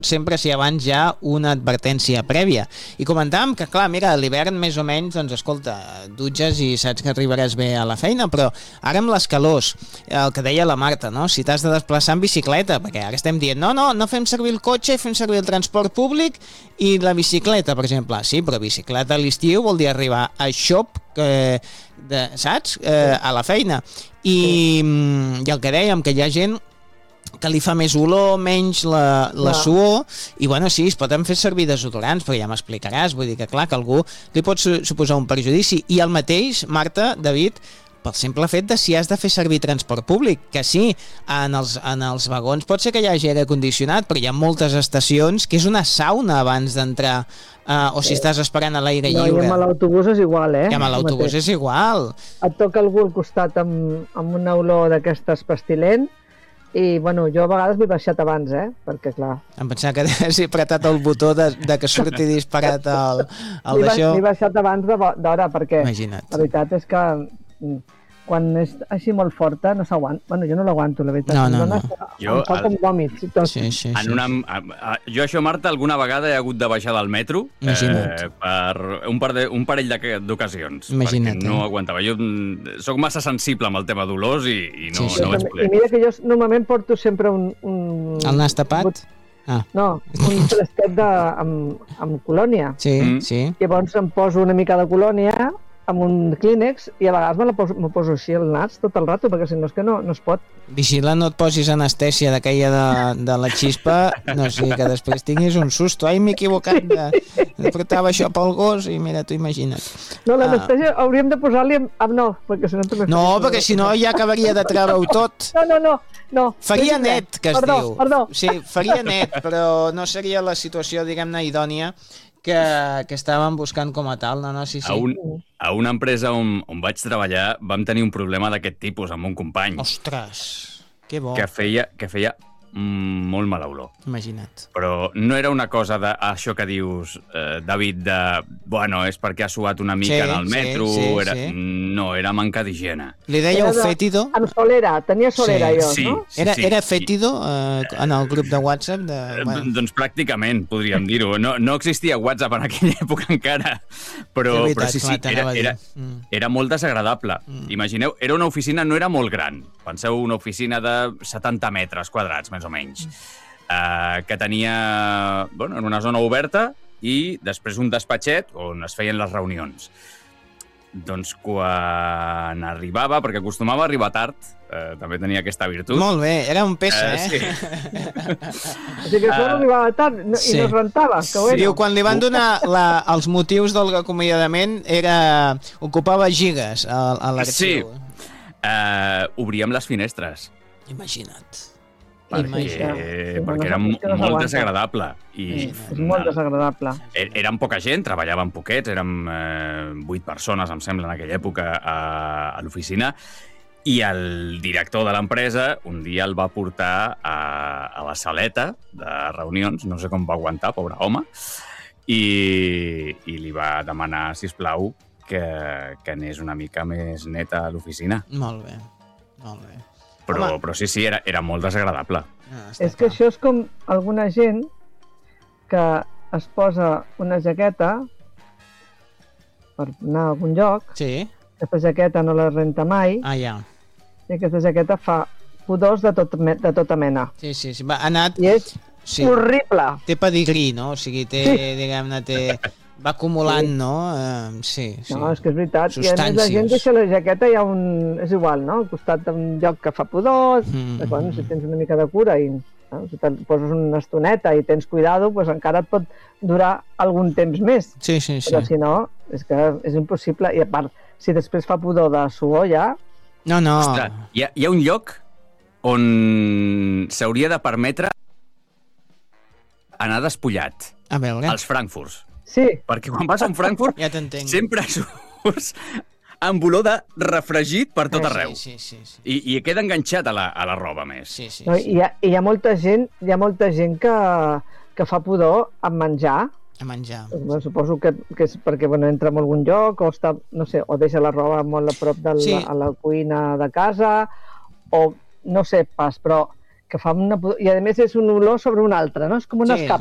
sempre si abans hi ha una advertència prèvia. I comentàvem que, clar, mira, a l'hivern més o menys, doncs, escolta, dutxes i saps que arribaràs bé a la feina, però ara amb les calors, el que deia la Marta, no? Si t'has de desplaçar en bicicleta, perquè ara estem dient, no fem servir el cotxe, fem servir el transport públic i la bicicleta, per exemple. Sí, però bicicleta a l'estiu vol dir arribar a xop, saps? A la feina. I el que dèiem, que hi ha gent que li fa més olor, menys la suor, i bueno, sí, es poden fer servir desodorants, però ja m'explicaràs, vull dir que clar, que algú li pot suposar un perjudici, i el mateix, Marta, David, pel simple fet de si has de fer servir transport públic, que sí, en els vagons pot ser que hi hagi aire condicionat, però hi ha moltes estacions que és una sauna abans d'entrar, o si estàs esperant a l'aire lliure. I amb l'autobús és igual, I amb l'autobús és igual. Et toca algú al costat amb una olor d'aquestes pestilent, i bueno, jo a vegades m'he baixat abans, perquè clar... Em pensava que has apretat el botó de que surti disparat el d'això. M'he baixat abans d'hora, perquè Imagina't. La veritat és que quan és així molt forta no s'aguanta. Bueno, jo no l'aguanto, la veritat. No. Em fa com vòmits. Sí. Jo això, Marta, alguna vegada he hagut de baixar del metro per un parell d'ocasions. Imagina't. Perquè no aguantava. Jo sóc massa sensible amb el tema d'olors i no vaig poder. I mira que jo normalment porto sempre un... El nas tapat? No, un fresquet amb colònia. Sí. Llavors em poso una mica de colònia amb un clínex i a vegades me poso així el nas tot el rato, perquè si no és que no es pot. Vigila, no et posis anestèsia d'aquella de la xispa, no sé, que després tinguis un susto. Ai, m'he equivocat de portava això pel gos i mira, tu imagina't. No, l'anestèsia hauríem de posar-li no, perquè si no també... No, perquè si no ja acabaria de treure-ho tot. No. Faria net, que es diu. Perdó. Sí, faria net, però no seria la situació, diguem-ne, idònia que estàvem buscant com a tal. No, sí. A una empresa on vaig treballar vam tenir un problema d'aquest tipus amb un company. Ostres, que bo. Que feia molt mala olor. Imagina't. Però no era una cosa d'això que dius, David, bueno, és perquè ha suat una mica en el metro. No, era manca d'higiene. Li dèieu fétido? Amb solera, tenia solera jo, no? Era fétido en el grup de WhatsApp? Doncs pràcticament, podríem dir-ho. No existia WhatsApp en aquella època encara, però sí, era molt desagradable. Imagineu, era una oficina, no era molt gran. Penseu una oficina de 70 metres quadrats, més o menys, que tenia, en una zona oberta i després un despatxet on es feien les reunions. Doncs quan arribava, perquè acostumava a arribar tard, també tenia aquesta virtut. Molt bé, era un peça, Sí. O sigui que quan arribava tard i no es rentava. Diu, quan li van donar els motius del acomiadament ocupava gigas a l'arxiu. Sí. Obríem les finestres. Imagina't. Perquè era molt desagradable. És molt desagradable. Érem poca gent, treballaven poquets, érem 8 persones, em sembla, en aquella època a l'oficina, i el director de l'empresa un dia el va portar a la saleta de reunions, no sé com va aguantar, pobre home, i li va demanar, sisplau, que anés una mica més neta a l'oficina. Molt bé. Però sí, era molt desagradable. És que això és com alguna gent que es posa una jaqueta per anar a algun lloc, aquesta jaqueta no la renta mai, i aquesta jaqueta fa pudors de tota mena. Sí, ha anat... I és horrible. Té pedigrí, no? O sigui, diguem-ne, va acumulant, no? Sí. No, és que és veritat. I a més la gent deixa la jaqueta i és igual, no? Al costat d'un lloc que fa pudor, si tens una mica de cura i si te'n poses una estoneta i tens cuidado, doncs encara et pot durar algun temps més. Sí. Però si no, és que és impossible. I a part, si després fa pudor de suor ja... No. Ostres, hi ha un lloc on s'hauria de permetre anar despullat. A veure. Els Frankfurts. Sí. Perquè quan vas a un Frankfurt sempre surts amb olor de refregit per tot arreu. Sí. I queda enganxat a la roba més. Sí. No, hi ha molta gent que fa pudor a menjar. A menjar. Suposo que és perquè entra en algun lloc o està, no sé, o deixa la roba molt a prop a la cuina de casa, o no sé pas, però que fa una... I a més és un olor sobre un altre, no? És com un escape.